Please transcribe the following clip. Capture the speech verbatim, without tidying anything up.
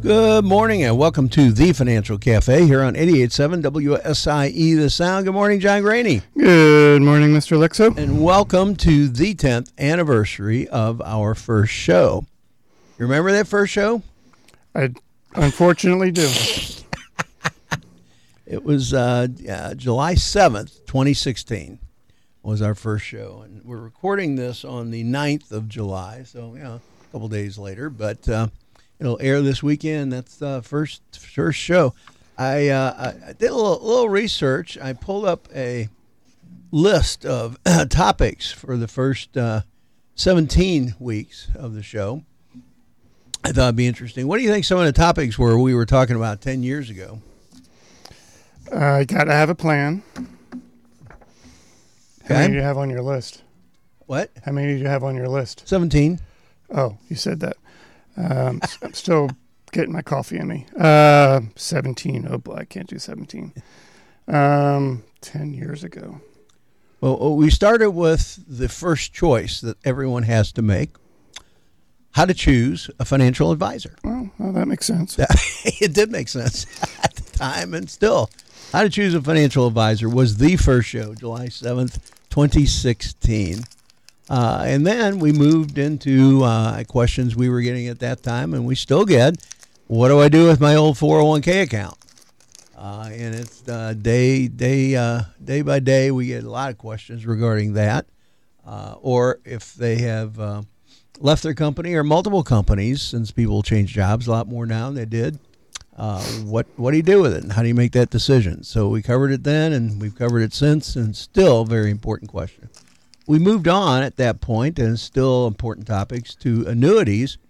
Good morning and welcome to the Financial Cafe here on eighty-eight point seven W S I E The Sound. Good morning, John Graney. Good morning, Mister Lixo. And welcome to the tenth anniversary of our first show. You remember that first show? I unfortunately do. It was uh, uh, July seventh, twenty sixteen was our first show. And we're recording this on the ninth of July, so, you know, a couple days later. But uh, it'll air this weekend. That's the first first show. I, uh, I did a little, little research. I pulled up a list of topics for the first uh, seventeen weeks of the show. I thought it'd be interesting. What do you think some of the topics were we were talking about ten years ago? I uh, got to have a plan. How Okay. many do you have on your list? What? How many do you have on your list? seventeen. Oh, you said that. Um, I'm still getting my coffee in me. Uh, seventeen. Oh, boy, I can't do seventeen. Um, ten years ago. Well, we started with the first choice that everyone has to make. How to choose a financial advisor. Well, well that makes sense. It did make sense at the time, and still. How to choose a financial advisor was the first show, July seventh, twenty sixteen. Uh, and then we moved into uh, questions we were getting at that time, and we still get, what do I do with my old four oh one k account? Uh, and it's uh, day, day, uh, day by day, we get a lot of questions regarding that. Uh, or if they have uh, left their company or multiple companies, since people change jobs a lot more now than they did. Uh, what what do you do with it, and how do you make that decision? So we covered it then, and we've covered it since, and still a very important question. We moved on at that point, and still important topics, to annuities